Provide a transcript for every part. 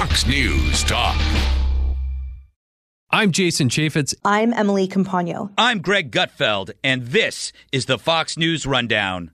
Fox News Talk. I'm Jason Chaffetz. I'm Emily Campagno. I'm Greg Gutfeld, and this is the Fox News Rundown.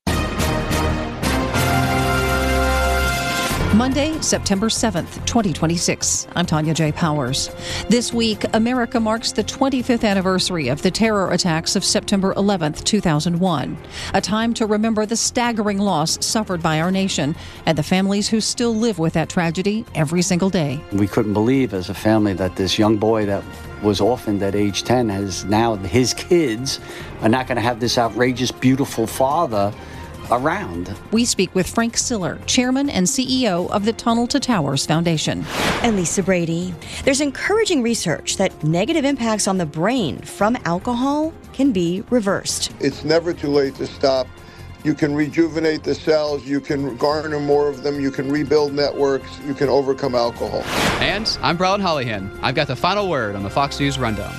Monday, September 7th, 2026. I'm Tanya J. Powers. This week, America marks the 25th anniversary of the terror attacks of September 11th, 2001. A time to remember the staggering loss suffered by our nation and the families who still live with that tragedy every single day. We couldn't believe as a family that this young boy that was orphaned at age 10 has now, his kids are not going to have this outrageous, beautiful father around. We speak with Frank Siller, chairman and CEO of the Tunnel to Towers Foundation. And Lisa Brady. There's encouraging research that negative impacts on the brain from alcohol can be reversed. It's never too late to stop. You can rejuvenate the cells, you can garner more of them, you can rebuild networks, you can overcome alcohol. And I'm Brian Hollihan. I've got the final word on the Fox News Rundown.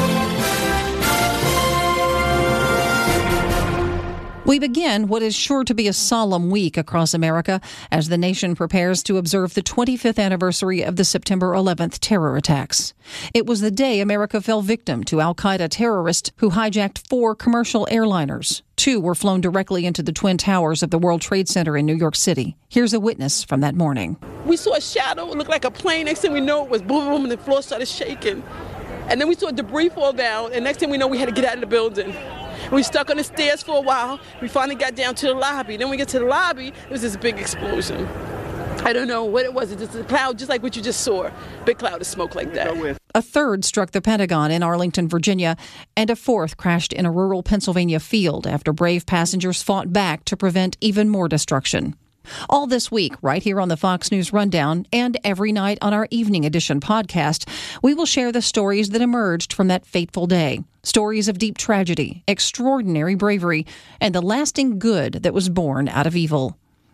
We begin what is sure to be a solemn week across America as the nation prepares to observe the 25th anniversary of the September 11th terror attacks. It was the day America fell victim to al-Qaeda terrorists who hijacked 4 commercial airliners. 2 were flown directly into the Twin Towers of the World Trade Center in New York City. Here's a witness from that morning. We saw a shadow. It looked like a plane. Next thing we know, it was boom, boom, and the floor started shaking. And then we saw debris fall down, and next thing we know, we had to get out of the building. We stuck on the stairs for a while. We finally got down to the lobby. Then we get to the lobby, it was this big explosion. I don't know what it was. It's just a cloud, just like what you just saw. Big cloud of smoke like that. A third struck the Pentagon in Arlington, Virginia, and a fourth crashed in a rural Pennsylvania field after brave passengers fought back to prevent even more destruction. All this week, right here on the Fox News Rundown and every night on our Evening Edition podcast, we will share the stories that emerged from that fateful day. Stories of deep tragedy, extraordinary bravery, and the lasting good that was born out of evil.